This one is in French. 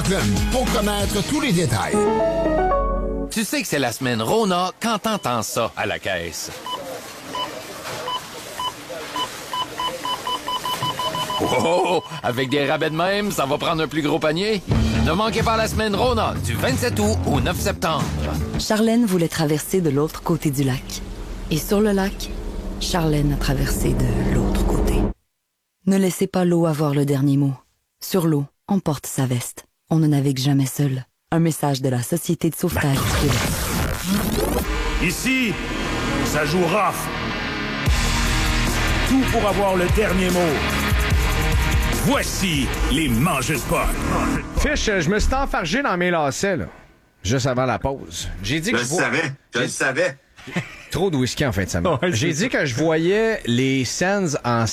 Rockland pour connaître tous les détails. Tu sais que c'est la semaine Rona quand t'entends ça à la caisse. Oh, avec des rabais de même, ça va prendre un plus gros panier. Ne manquez pas la semaine Rona du 27 août au 9 septembre. Charlène voulait traverser de l'autre côté du lac. Et sur le lac, Charlène a traversé de l'autre côté. Ne laissez pas l'eau avoir le dernier mot. Sur l'eau, on porte sa veste. On ne navigue jamais seul. Un message de la Société de sauvetage du Québec. Ici, ça joue rough. Tout pour avoir le dernier mot. Voici les mangeurs de potes. Fiche, je me suis enfargé dans mes lacets, là. Juste avant la pause. J'ai dit que je le savais. Trop de whisky en fin de semaine. J'ai dit que je voyais les Sens en